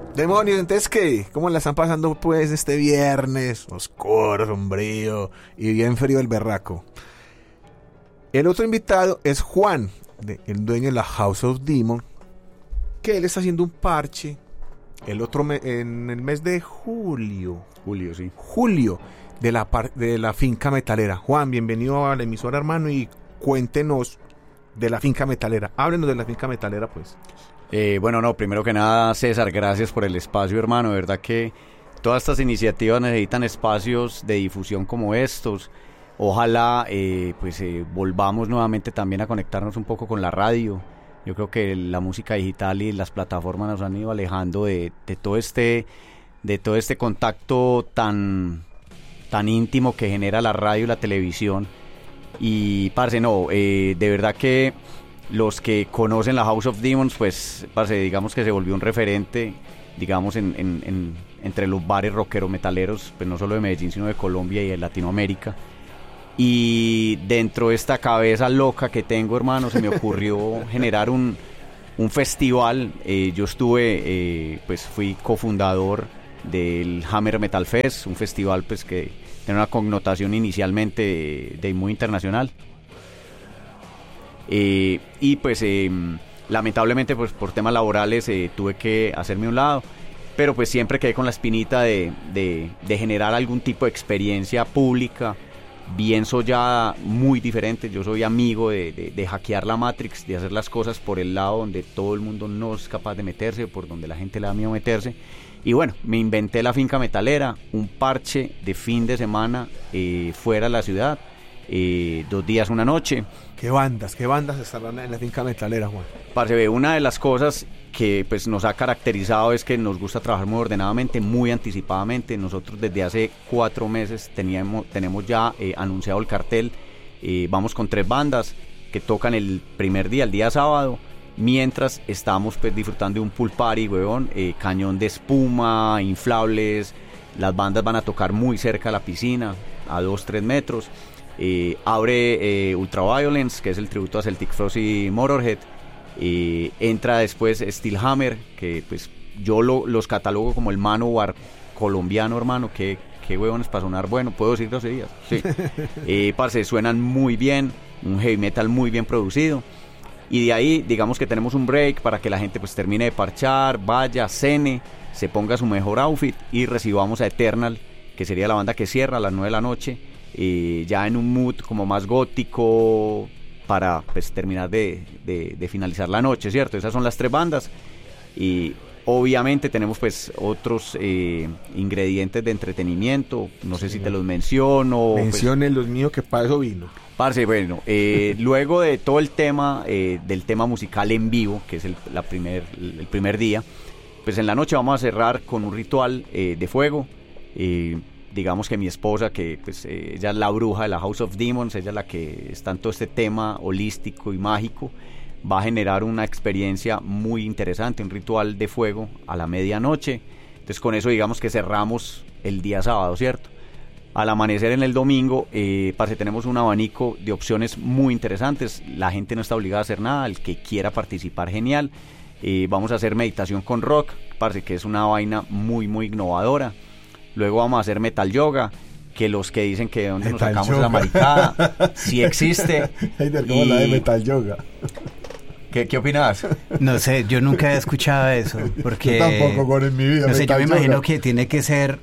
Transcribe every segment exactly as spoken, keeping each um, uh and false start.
Demonios, entonces ¿qué? ¿Cómo la están pasando pues este viernes? Oscuro, sombrío y bien frío el berraco. El otro invitado es Juan, de, el dueño de la House of Demon, que él está haciendo un parche el otro me, en el mes de julio. Julio, sí. Julio, de la, par, de la finca metalera. Juan, bienvenido a la emisora, hermano, y cuéntenos de la finca metalera. Háblenos de la finca metalera, pues. Eh, bueno, no, primero que nada, César, gracias por el espacio, hermano. De verdad que todas estas iniciativas necesitan espacios de difusión como estos. Ojalá eh, pues eh, volvamos nuevamente también a conectarnos un poco con la radio. Yo creo que la música digital y las plataformas nos han ido alejando de, de todo este de todo este contacto tan tan íntimo que genera la radio y la televisión. Y parce, no, eh, de verdad que los que conocen la House of Demons, pues, parce, digamos que se volvió un referente, digamos, en, en, en, entre los bares rockeros metaleros, pues no solo de Medellín, sino de Colombia y de Latinoamérica. Y dentro de esta cabeza loca que tengo, hermano, se me ocurrió generar un, un festival. Eh, yo estuve, eh, pues fui cofundador del Hammer Metal Fest, un festival pues que tiene una connotación inicialmente de, de muy internacional. Eh, y pues eh, lamentablemente pues por temas laborales eh, tuve que hacerme a un lado, pero pues siempre quedé con la espinita de, de, de generar algún tipo de experiencia pública bien sollada, muy diferente. Yo soy amigo de, de, de hackear la Matrix, de hacer las cosas por el lado donde todo el mundo no es capaz de meterse, por donde la gente le da miedo meterse. Y bueno, me inventé la finca metalera, un parche de fin de semana eh, fuera de la ciudad, eh, dos días, una noche. ¿Qué bandas, qué bandas estarán en la finca metalera, Juan? Parce, ve, una de las cosas que pues nos ha caracterizado es que nos gusta trabajar muy ordenadamente, muy anticipadamente. Nosotros desde hace cuatro meses teníamos, tenemos ya eh, anunciado el cartel. Eh, vamos con tres bandas que tocan el primer día, el día sábado, mientras estamos pues disfrutando de un pool party, weón, eh, cañón de espuma, inflables. Las bandas van a tocar muy cerca de la piscina, a dos, tres metros. Eh, abre eh, Ultraviolence, que es el tributo a Celtic Frost y Motorhead. Eh, entra después Steelhammer, que pues yo lo, los catalogo como el Manowar colombiano, hermano. Que qué huevones para sonar bueno, puedo decir groserías, sí. eh, parce, suenan muy bien, un heavy metal muy bien producido. Y de ahí digamos que tenemos un break para que la gente pues termine de parchar, vaya, cene, se ponga su mejor outfit y recibamos a Eternal, que sería la banda que cierra a las nueve de la noche. Eh, ya en un mood como más gótico para pues terminar de, de, de finalizar la noche, ¿cierto? Esas son las tres bandas y obviamente tenemos pues otros eh, ingredientes de entretenimiento, no sé sí, si te los menciono. Mencionen pues, los míos, que para eso vino. Parce, bueno, eh, luego de todo el tema eh, del tema musical en vivo, que es el, la primer, el primer día, pues en la noche vamos a cerrar con un ritual eh, de fuego. eh, Digamos que mi esposa, que pues eh, ella es la bruja de la House of Demons, ella es la que está en todo este tema holístico y mágico, va a generar una experiencia muy interesante, un ritual de fuego a la medianoche. Entonces con eso digamos que cerramos el día sábado, ¿cierto? Al amanecer en el domingo, eh, parce, tenemos un abanico de opciones muy interesantes. La gente no está obligada a hacer nada, el que quiera participar, genial. Eh, vamos a hacer meditación con rock, parce, que es una vaina muy muy innovadora. Luego vamos a hacer metal yoga, que los que dicen que de dónde metal nos sacamos yoga. La maricada, sí existe. Heider, ¿cómo y... la de metal yoga? ¿Qué, ¿Qué opinas? No sé, yo nunca he escuchado eso, porque... Yo tampoco, con en mi vida. No sé, yo me yoga. imagino que tiene que ser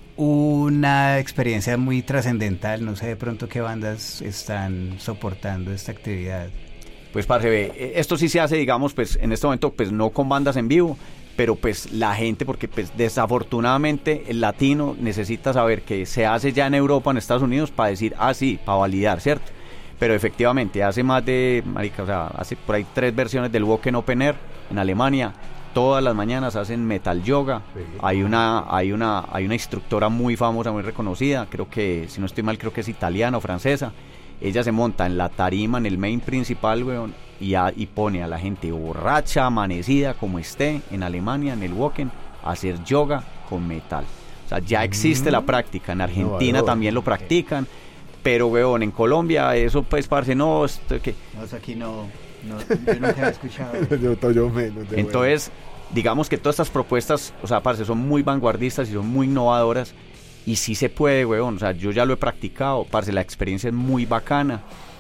una experiencia muy trascendental, no sé de pronto qué bandas están soportando esta actividad. Pues, parce, ve, esto sí se hace, digamos, pues en este momento, pues no con bandas en vivo, pero pues la gente, porque pues desafortunadamente el latino necesita saber que se hace ya en Europa, en Estados Unidos, para decir, ah sí, para validar, ¿cierto? Pero efectivamente hace más de, marica, o sea, hace por ahí tres versiones del Woken Open Air en Alemania. Todas las mañanas hacen metal yoga. Sí. Hay una, hay una, hay una instructora muy famosa, muy reconocida, creo que, si no estoy mal, creo que es italiana o francesa. Ella se monta en la tarima, en el main principal, weón, y, a, y pone a la gente borracha, amanecida, como esté, en Alemania, en el Woken, a hacer yoga con metal. O sea, ya existe mm. la práctica. En Argentina no, también lo practican. Pero, weón, en Colombia, eso, pues, parce, no... Esto, que... No, eso aquí no... no yo nunca he escuchado. yo, yo menos. Entonces, digamos que todas estas propuestas, o sea, parce, son muy vanguardistas y son muy innovadoras. Y sí se puede, weón. O sea, yo ya lo he practicado, parce, la experiencia es muy bacana.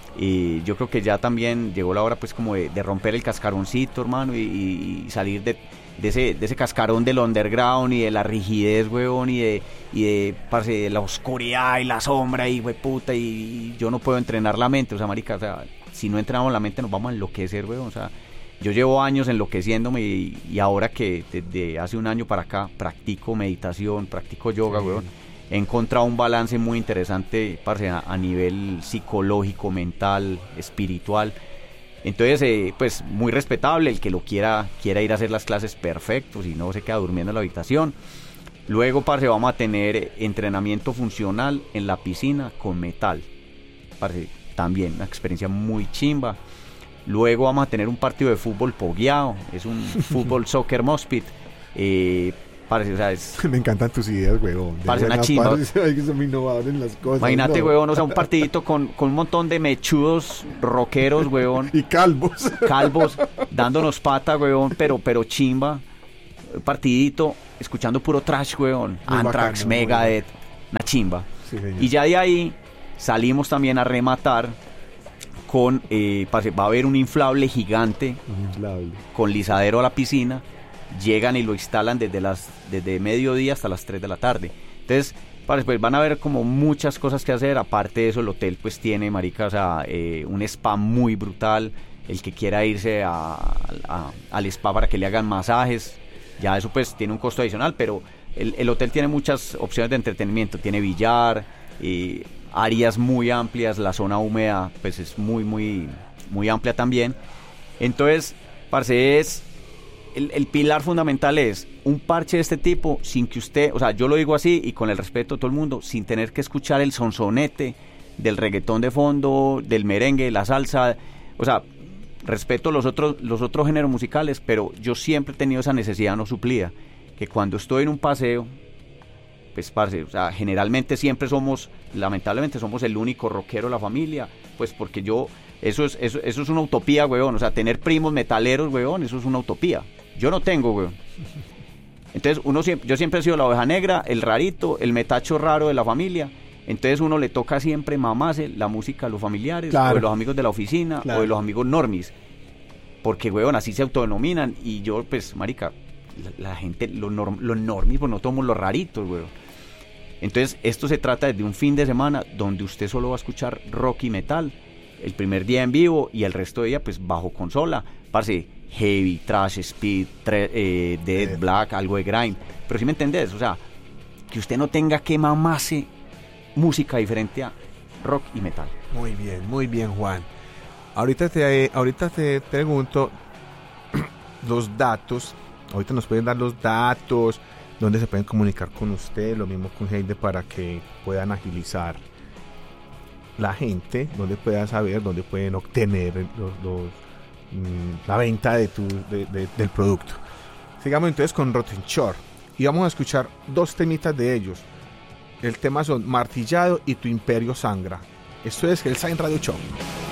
Y yo creo que ya también llegó la hora, pues, como de, de romper el cascaroncito, hermano, y, y salir de, de, ese, de ese cascarón del underground y de la rigidez, weón, y de, y de, parce, de la oscuridad y la sombra, y, weón, puta, y, y yo no puedo entrenar la mente, o sea, marica, o sea, si no entrenamos la mente nos vamos a enloquecer, weón, o sea, yo llevo años enloqueciéndome y, y ahora que desde hace un año para acá practico meditación, practico yoga, sí. weón. He encontrado un balance muy interesante, parce, a, a nivel psicológico, mental, espiritual. Entonces, eh, pues muy respetable, el que lo quiera quiera ir a hacer las clases, perfecto, si no se queda durmiendo en la habitación. Luego, parce, vamos a tener entrenamiento funcional en la piscina con metal. Parce, también una experiencia muy chimba. Luego vamos a tener un partido de fútbol pogueado, es un fútbol soccer mospit. Eh, Parce, o sea, es... Me encantan tus ideas, huevón. Parece una chimba. Hay que ser innovador en las cosas. Imagínate, no. huevón, o sea, un partidito con, con un montón de mechudos rockeros, huevón. Y calvos. Calvos, dándonos pata, huevón, pero, pero chimba. Partidito, escuchando puro trash, huevón. Muy Anthrax, bacano, Megadeth, una chimba. Sí, y ya de ahí salimos también a rematar con, eh, parce, va a haber un inflable gigante. Un inflable. Con lisadero a la piscina. Llegan y lo instalan desde las desde mediodía hasta las tres de la tarde. Entonces, pues van a ver como muchas cosas que hacer. Aparte de eso, el hotel pues tiene, marica, o sea, eh, un spa muy brutal. El que quiera irse a, a, al spa para que le hagan masajes, ya eso pues tiene un costo adicional, pero el, el hotel tiene muchas opciones de entretenimiento. Tiene billar, eh, áreas muy amplias, la zona húmeda pues es muy, muy, muy amplia también. Entonces, parce, es... El, el pilar fundamental es un parche de este tipo sin que usted, o sea, yo lo digo así y con el respeto de todo el mundo, sin tener que escuchar el sonsonete del reggaetón de fondo, del merengue, la salsa, o sea, respeto los otros, los otros géneros musicales, pero yo siempre he tenido esa necesidad no suplida, que cuando estoy en un paseo, pues parce, o sea, generalmente siempre somos, lamentablemente somos el único rockero de la familia, pues porque yo, eso es, eso, eso es una utopía, weón, o sea, tener primos metaleros, weón, eso es una utopía. Yo no tengo, weón. Entonces, uno siempre, yo siempre he sido la oveja negra, el rarito, el metacho raro de la familia. Entonces, uno le toca siempre mamarse la música a los familiares, claro, o de los amigos de la oficina, claro, o de los amigos normis. Porque, weón, así se autodenominan. Y yo, pues, marica, la, la gente, los, norm, los normis, pues no somos los raritos, weón. Entonces, esto se trata de un fin de semana donde usted solo va a escuchar rock y metal. El primer día en vivo y el resto de día, pues, bajo consola. Parce, heavy, trash, speed, tre- eh, dead, eh. black, algo de grime. Pero si me entendés, o sea, que usted no tenga que mamarse música diferente a rock y metal. Muy bien, muy bien, Juan. Ahorita te, ahorita te pregunto los datos. Ahorita nos pueden dar los datos, dónde se pueden comunicar con usted, lo mismo con Heide, para que puedan agilizar la gente, donde puedan saber, dónde pueden obtener los, los, mmm, la venta de tu, de, de, del producto. Sigamos entonces con Rotten Shore y vamos a escuchar dos temitas de ellos. El tema son Martillado y Tu Imperio Sangra. Esto es Hellside Radio Show.